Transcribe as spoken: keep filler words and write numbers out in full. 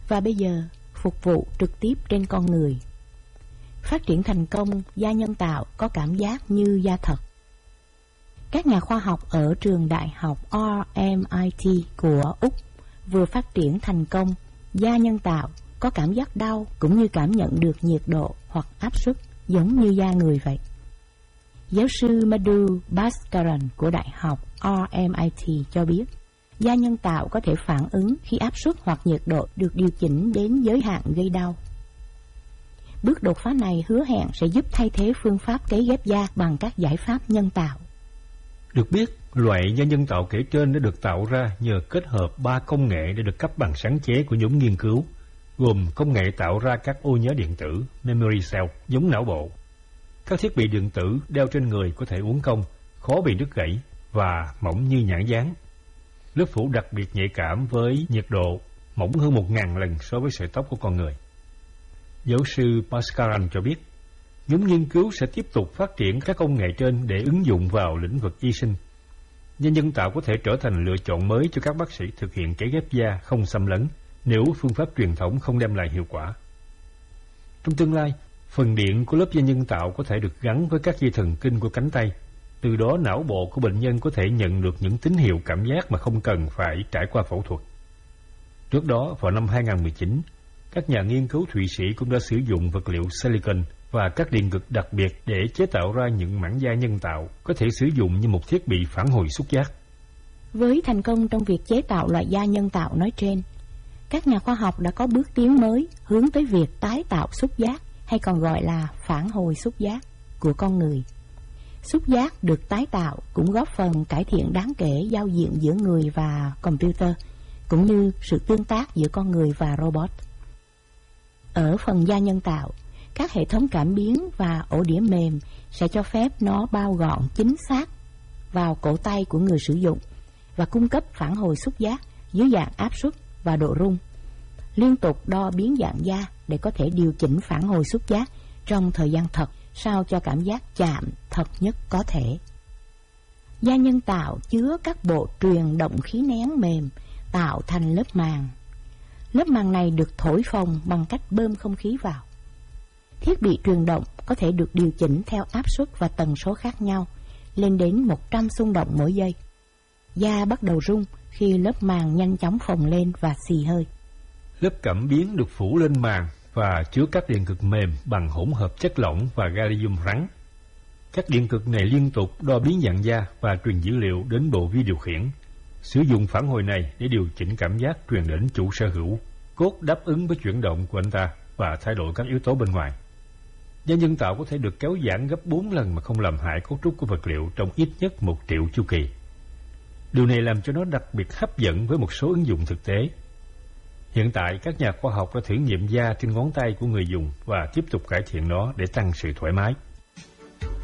và bây giờ phục vụ trực tiếp trên con người. Phát triển thành công da nhân tạo có cảm giác như da thật. Các nhà khoa học ở trường đại học R M I T của Úc vừa phát triển thành công da nhân tạo có cảm giác đau cũng như cảm nhận được nhiệt độ hoặc áp suất giống như da người vậy. Giáo sư Madhu Bhaskaran của đại học R M I T cho biết, da nhân tạo có thể phản ứng khi áp suất hoặc nhiệt độ được điều chỉnh đến giới hạn gây đau. Bước đột phá này hứa hẹn sẽ giúp thay thế phương pháp cấy ghép da bằng các giải pháp nhân tạo. Được biết, loại da nhân tạo kể trên đã được tạo ra nhờ kết hợp ba công nghệ để được cấp bằng sáng chế của nhóm nghiên cứu, gồm công nghệ tạo ra các ô nhớ điện tử memory cell giống não bộ. Các thiết bị điện tử đeo trên người có thể uốn cong, khó bị đứt gãy và mỏng như nhãn dán. Lớp phủ đặc biệt nhạy cảm với nhiệt độ, mỏng hơn một ngàn lần so với sợi tóc của con người. Giáo sư Bhaskaran cho biết, nhóm nghiên cứu sẽ tiếp tục phát triển các công nghệ trên để ứng dụng vào lĩnh vực y sinh. Da nhân tạo có thể trở thành lựa chọn mới cho các bác sĩ thực hiện cấy ghép da không xâm lấn nếu phương pháp truyền thống không đem lại hiệu quả. Trong tương lai, phần điện của lớp da nhân tạo có thể được gắn với các dây thần kinh của cánh tay. Từ đó não bộ của bệnh nhân có thể nhận được những tín hiệu cảm giác mà không cần phải trải qua phẫu thuật. Trước đó, vào năm hai nghìn không trăm mười chín, các nhà nghiên cứu Thụy Sĩ cũng đã sử dụng vật liệu silicon và các điện cực đặc biệt để chế tạo ra những mảng da nhân tạo có thể sử dụng như một thiết bị phản hồi xúc giác. Với thành công trong việc chế tạo loại da nhân tạo nói trên, các nhà khoa học đã có bước tiến mới hướng tới việc tái tạo xúc giác, hay còn gọi là phản hồi xúc giác, của con người. Xúc giác được tái tạo cũng góp phần cải thiện đáng kể giao diện giữa người và computer, cũng như sự tương tác giữa con người và robot. Ở phần da nhân tạo, các hệ thống cảm biến và ổ đĩa mềm sẽ cho phép nó bao gọn chính xác vào cổ tay của người sử dụng và cung cấp phản hồi xúc giác dưới dạng áp suất và độ rung, liên tục đo biến dạng da để có thể điều chỉnh phản hồi xúc giác trong thời gian thật sao cho cảm giác chạm thật nhất có thể. Da nhân tạo chứa các bộ truyền động khí nén mềm tạo thành lớp màng. Lớp màng này được thổi phồng bằng cách bơm không khí vào. Thiết bị truyền động có thể được điều chỉnh theo áp suất và tần số khác nhau, lên đến một trăm xung động mỗi giây. Da bắt đầu rung khi lớp màng nhanh chóng phồng lên và xì hơi. Lớp cảm biến được phủ lên màng và chứa các điện cực mềm bằng hỗn hợp chất lỏng và gallium rắn. Các điện cực này liên tục đo biến dạng da và truyền dữ liệu đến bộ vi điều khiển. Sử dụng phản hồi này để điều chỉnh cảm giác truyền đến chủ sở hữu, cốt đáp ứng với chuyển động của anh ta và thay đổi các yếu tố bên ngoài. Da nhân tạo có thể được kéo giãn gấp bốn lần mà không làm hại cấu trúc của vật liệu trong ít nhất một triệu chu kỳ. Điều này làm cho nó đặc biệt hấp dẫn với một số ứng dụng thực tế. Hiện tại, các nhà khoa học đã thử nghiệm da trên ngón tay của người dùng và tiếp tục cải thiện nó để tăng sự thoải mái.